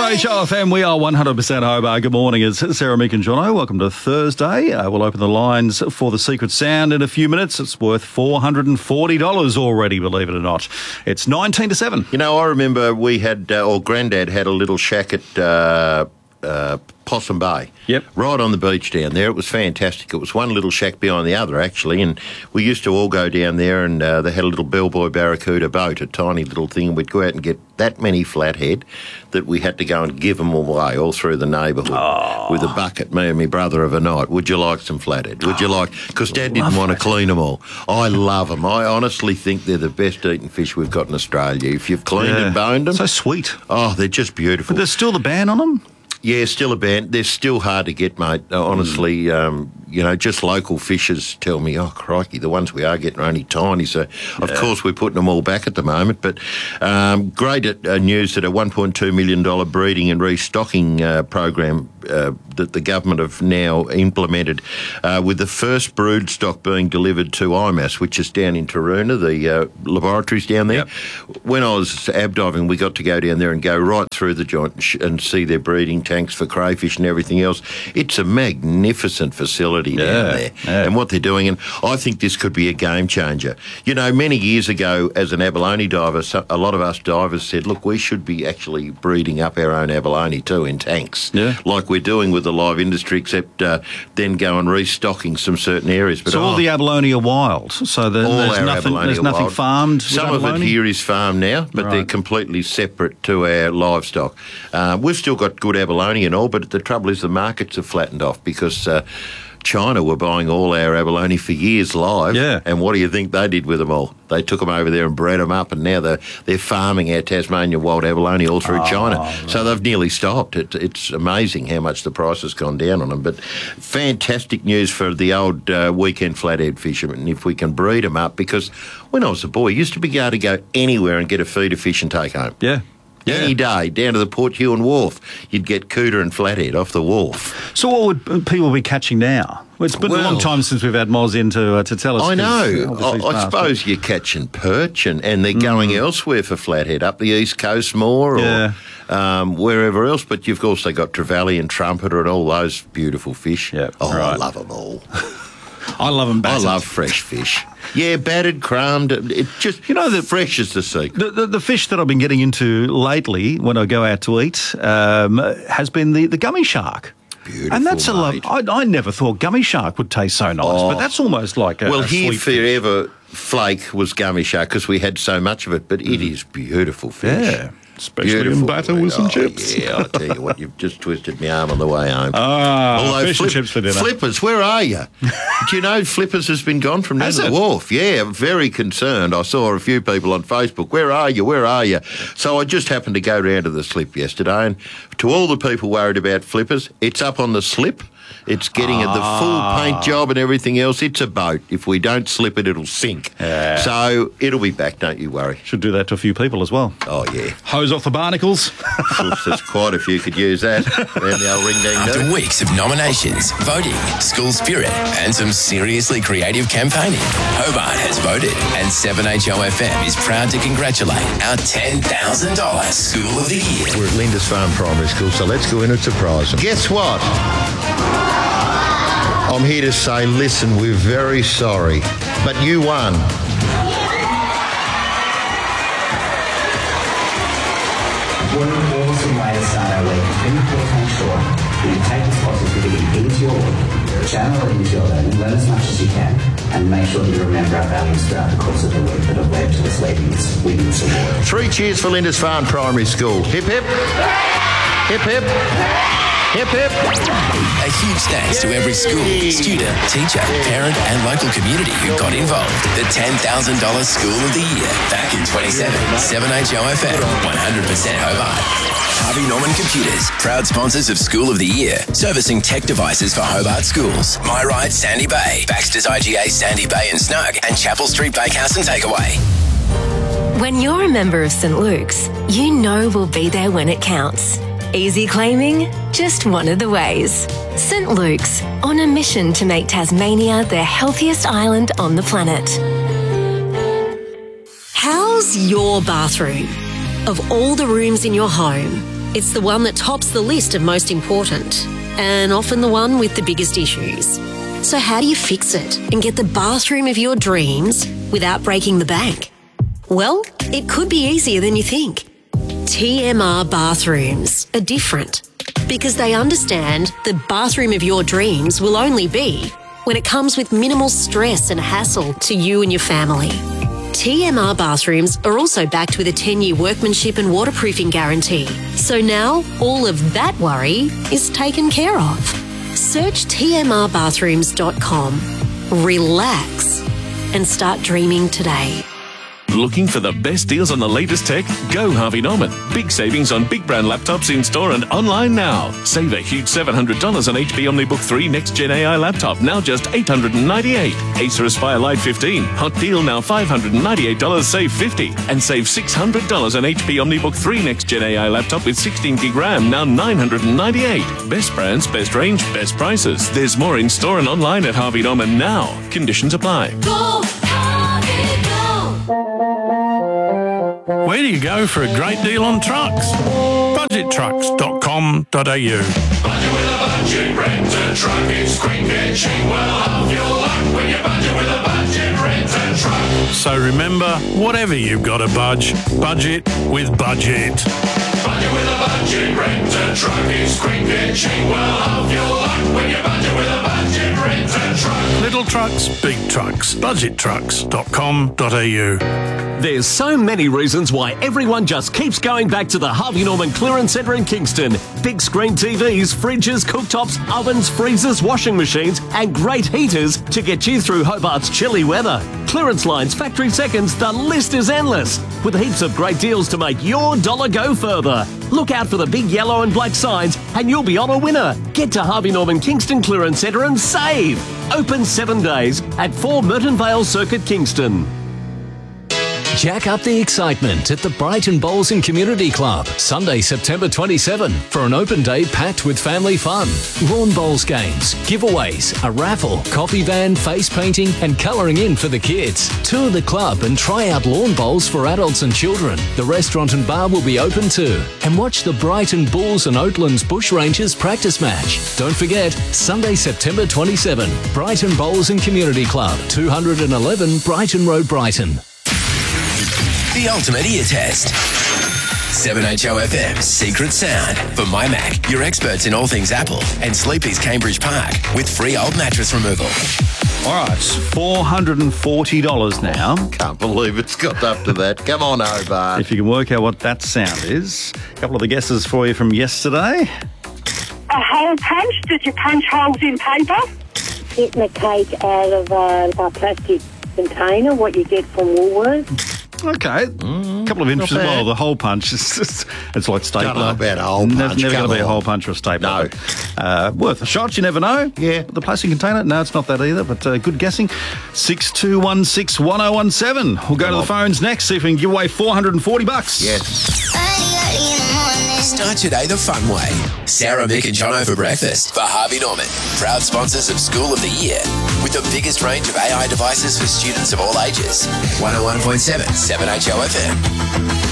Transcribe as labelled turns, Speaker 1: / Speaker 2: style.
Speaker 1: 7HOFM, we are 100% Hobart. Good morning, it's Sarah, Mick and Jono. Welcome to Thursday. We'll open the lines for the secret sound in a few minutes. It's worth $440 already, believe it or not. It's 19 to 7.
Speaker 2: You know, I remember we had, or Grandad had a little shack at Possum Bay.
Speaker 1: Yep.
Speaker 2: Right on the beach down there. It was fantastic. It was one little shack behind the other, actually, and we used to all go down there, and they had a little bellboy barracuda boat, a tiny little thing, and we'd go out and get that many flathead that we had to go and give them away all through the neighbourhood with a bucket, me and my brother, of a night. Would you like some flathead? Would you like... Because Dad didn't want to clean them all. I love them. I honestly think they're the best eating fish we've got in Australia. If you've cleaned and boned them...
Speaker 1: So sweet.
Speaker 2: Oh, they're just beautiful.
Speaker 1: But there's still the ban on them?
Speaker 2: Yeah, still a ban. They're still hard to get, mate. Honestly, just local fishers tell me, oh, crikey, the ones we are getting are only tiny. So, of course, we're putting them all back at the moment. But great news that a $1.2 million breeding and restocking program that the government have now implemented, with the first brood stock being delivered to IMAS, which is down in Taroona, the laboratories down there. Yep. When I was ab diving, we got to go down there and go right through the joint and see their breeding tanks for crayfish and everything else. It's a magnificent facility down there, and what they're doing. And I think this could be a game changer. You know, many years ago, as an abalone diver, a lot of us divers said, look, we should be actually breeding up our own abalone too in tanks, like we're doing with the live industry, except then go and restocking some certain areas. But
Speaker 1: so all the abalone are wild. So there's nothing farmed.
Speaker 2: Some of it here is farmed now, but they're completely separate to our livestock. We've still got good abalone and all, but the trouble is the markets have flattened off because China were buying all our abalone for years live. Yeah. And what do you think they did with them all? They took them over there and bred them up, and now they're farming our Tasmania wild abalone all through China. Right. So they've nearly stopped. It's amazing how much the price has gone down on them. But fantastic news for the old weekend flathead fishermen if we can breed them up, because when I was a boy, I used to be able to go anywhere and get a feeder fish and take home.
Speaker 1: Yeah.
Speaker 2: Any day, down to the Port Huon Wharf, you'd get cooter and flathead off the wharf.
Speaker 1: So what would people be catching now? Well, it's been a long time since we've had Moz in to tell us.
Speaker 2: I know. I suppose you're catching perch and they're going elsewhere for flathead, up the East Coast more or wherever else. But you've also got trevally and trumpeter and all those beautiful fish.
Speaker 1: Yep.
Speaker 2: I love them all.
Speaker 1: I love them battered.
Speaker 2: I love fresh fish. Yeah, battered, crumbed. It just, fresh is the secret.
Speaker 1: The fish that I've been getting into lately when I go out to eat has been the gummy shark.
Speaker 2: Beautiful,
Speaker 1: and that's I never thought gummy shark would taste so nice, but that's almost like a
Speaker 2: here
Speaker 1: sweet
Speaker 2: forever flake was gummy shark because we had so much of it, but it is beautiful fish.
Speaker 1: Yeah. Especially in batter with some chips.
Speaker 2: Yeah, I'll tell you what, you've just twisted my arm on the way home.
Speaker 1: Fish and chips for dinner.
Speaker 2: Flippers, where are you? Do you know Flippers has been gone from down the wharf? Yeah, I'm very concerned. I saw a few people on Facebook. Where are you? Where are you? So I just happened to go round to the slip yesterday, and to all the people worried about Flippers, it's up on the slip. It's getting the full paint job and everything else. It's a boat. If we don't slip it, it'll sink. Yeah. So it'll be back, don't you worry.
Speaker 1: Should do that to a few people as well.
Speaker 2: Oh, yeah.
Speaker 1: Hose off the barnacles.
Speaker 2: There's quite a few could use that.
Speaker 3: After weeks of nominations, voting, school spirit, and some seriously creative campaigning, Hobart has voted, and 7HOFM is proud to congratulate our $10,000 School of the Year.
Speaker 2: We're at Lindisfarne Primary School, so let's go in and surprise them. Guess what? I'm here to say, listen, we're very sorry, but you won.
Speaker 4: What an awesome way to start our week. Can you please make sure that you take this positivity into your week, channel it into your learning, learn as much as you can, and make sure that you remember our values throughout the course of the week that have led to us leading this Wiggins Award.
Speaker 2: 3 cheers for Lindisfarne Primary School. Hip, hip. Hip, hip. Hip, hip.
Speaker 3: A huge thanks to every school, student, teacher, parent and local community who got involved. The $10,000 School of the Year. Back in 27, 7HOFM, 100% Hobart. Harvey Norman Computers, proud sponsors of School of the Year, servicing tech devices for Hobart schools. My Ride Sandy Bay, Baxter's IGA Sandy Bay and Snug, and Chapel Street Bakehouse and Takeaway.
Speaker 5: When you're a member of St. Luke's, you know we'll be there when it counts. Easy claiming? Just one of the ways. St. Luke's, on a mission to make Tasmania the healthiest island on the planet. How's your bathroom? Of all the rooms in your home,
Speaker 6: It's the one that tops the list of most important, and often the one with the biggest issues. So how do you fix it and get the bathroom of your dreams without breaking the bank? Well, it could be easier than you think. TMR bathrooms are different because they understand the bathroom of your dreams will only be when it comes with minimal stress and hassle to you and your family. TMR bathrooms are also backed with a 10-year workmanship and waterproofing guarantee. So now all of that worry is taken care of. Search tmrbathrooms.com, relax, and start dreaming today.
Speaker 7: Looking for the best deals on the latest tech? Go Harvey Norman. Big savings on big brand laptops in store and online now. Save a huge $700 on HP OmniBook 3 Next Gen AI laptop, now just $898. Acer Aspire Lite 15. Hot deal now $598, save $50. And save $600 on HP OmniBook 3 Next Gen AI laptop with 16 gig RAM, now $998. Best brands, best range, best prices. There's more in store and online at Harvey Norman now. Conditions apply.
Speaker 8: Go Harvey, go!
Speaker 9: Where do you go for a great deal on trucks? Budgettrucks.com.au.
Speaker 10: Budget with a budget, rent a truck, it's quick and cheap. Well, half your luck when you budget with a budget, rent a truck.
Speaker 9: So remember, whatever you've got to budget with Budget.
Speaker 10: Budget with a budget, rent a truck, it's quick and cheap. Well, half your luck when you budget with a budget, rent a truck.
Speaker 9: Little trucks, big trucks. Budgettrucks.com.au.
Speaker 11: There's so many reasons why everyone just keeps going back to the Harvey Norman Clearance Centre in Kingston. Big screen TVs, fridges, cooktops, ovens, freezers, washing machines and great heaters to get you through Hobart's chilly weather. Clearance lines, factory seconds, the list is endless. With heaps of great deals to make your dollar go further. Look out for the big yellow and black signs and you'll be on a winner. Get to Harvey Norman Kingston Clearance Centre and save. Open 7 days at 4 Merton Vale Circuit, Kingston.
Speaker 12: Jack up the excitement at the Brighton Bowls and Community Club, Sunday, September 27, for an open day packed with family fun. Lawn bowls games, giveaways, a raffle, coffee van, face painting and colouring in for the kids. Tour the club and try out lawn bowls for adults and children. The restaurant and bar will be open too. And watch the Brighton Bulls and Oatlands Bushrangers practice match. Don't forget, Sunday, September 27, Brighton Bowls and Community Club, 211 Brighton Road, Brighton.
Speaker 3: The ultimate ear test. 7HOFM Secret Sound. For My Mac, your experts in all things Apple, and Sleepy's Cambridge Park with free old mattress removal.
Speaker 1: All right, $440 now.
Speaker 2: Can't believe it's got up to that. Come on, Hobart.
Speaker 1: If you can work out what that sound is. A couple of the guesses for you from yesterday.
Speaker 13: A hole punch. Did you punch holes in paper? Getting a cake out of a plastic container, what you get from Woolworths.
Speaker 1: Okay, a couple of interesting. Well, the hole punch is it's like stapler.
Speaker 2: Don't know about a hole punch.
Speaker 1: Never going to be a hole punch or a stapler.
Speaker 2: No.
Speaker 1: Worth a shot. You never know.
Speaker 2: Yeah.
Speaker 1: The plastic container. No, it's not that either. But good guessing. 62161017. We'll go to the phones next. See if we can give away $440.
Speaker 2: Yes.
Speaker 3: Start today the fun way. Sarah, Mick and Jono for breakfast for Harvey Norman. Proud sponsors of School of the Year. With the biggest range of AI devices for students of all ages. 101.7 7HOFM.